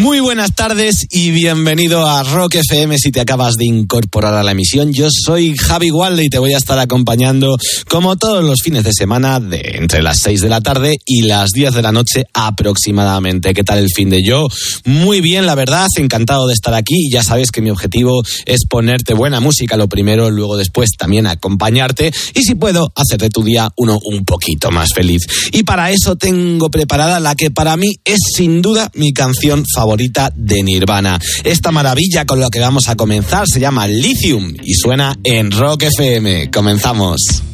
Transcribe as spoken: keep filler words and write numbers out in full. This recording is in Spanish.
Muy buenas tardes y bienvenido a Rock F M si te acabas de incorporar a la emisión. Yo soy Javi Walde y te voy a estar acompañando como todos los fines de semana de entre las seis de la tarde y las diez de la noche aproximadamente. ¿Qué tal el fin de yo? Muy bien, la verdad, encantado de estar aquí y ya sabes que mi objetivo es ponerte buena música lo primero, luego después también acompañarte y si puedo hacer de tu día uno un poquito más feliz. Y para eso tengo preparada la que para mí es sin duda mi canción favorita de Nirvana. Esta maravilla con la que vamos a comenzar se llama Lithium y suena en Rock F M. Comenzamos.